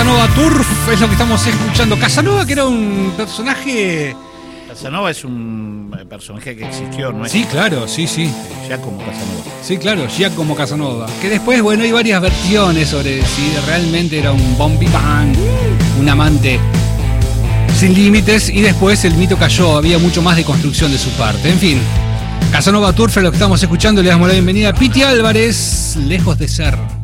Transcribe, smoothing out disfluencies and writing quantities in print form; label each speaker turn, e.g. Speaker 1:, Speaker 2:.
Speaker 1: Casanova Turf es lo que estamos escuchando. Casanova, que era un personaje...
Speaker 2: Casanova es un personaje que existió, ¿no es?
Speaker 1: Sí, claro, sí.
Speaker 2: Giacomo Casanova.
Speaker 1: Sí, claro, Giacomo Casanova. Que después, bueno, hay varias versiones sobre si realmente era un bombiván, un amante sin límites, y después el mito cayó, había mucho más de construcción de su parte. En fin, Casanova Turf es lo que estamos escuchando. Le damos la bienvenida a Piti Álvarez, Lejos de Ser.